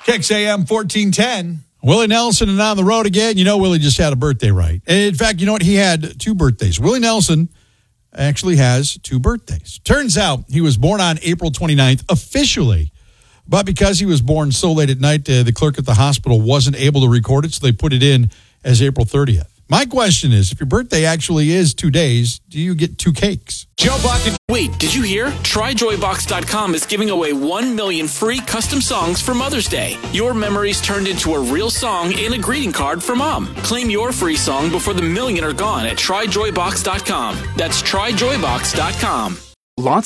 Kicks AM 1410. Willie Nelson and on the road again. You know, Willie just had a birthday, right? And in fact, you know what? He had 2 birthdays. Willie Nelson actually has 2 birthdays. Turns out he was born on April 29th officially, but because he was born so late at night, the clerk at the hospital wasn't able to record it, so they put it in as April 30th. My question is, if your birthday actually is 2 days, do you get 2 cakes? Joe Buck. Wait, did you hear? TryJoyBox.com is giving away 1 million free custom songs for Mother's Day. Your memories turned into a real song and a greeting card for Mom. Claim your free song before the million are gone at TryJoyBox.com. That's TryJoyBox.com. Lots